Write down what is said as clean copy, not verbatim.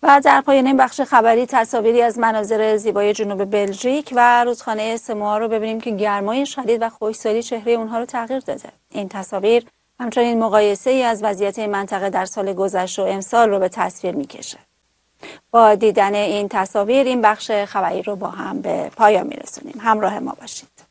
و در پایان این بخش خبری تصاویری از مناظر زیبای جنوب بلژیک و رودخانه سموآ رو ببینیم که گرمای شدید و خشکسالی چهره اونها رو تغییر داده. این تصاویر همچنین مقایسه ای از وضعیت این منطقه در سال گذشته و امسال رو به تصویر میکشه. با دیدن این تصاویر این بخش خبری رو با هم به پایان میرسونیم. همراه ما باشید.